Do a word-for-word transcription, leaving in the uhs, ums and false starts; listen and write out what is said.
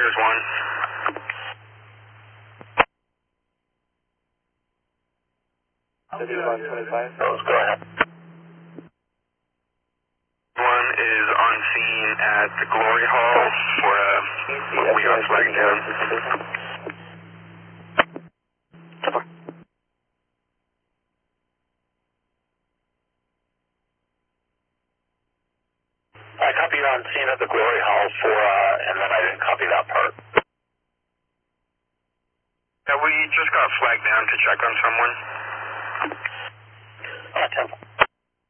here's one. fifty-one twenty-five. Those, go ahead. One is on scene at the Glory Hall for uh, what we are flagging down. I copied on scene at the Glory Hall for, uh, and then I didn't copy that part. Yeah, we just got flagged down to check on someone. Uh, ten.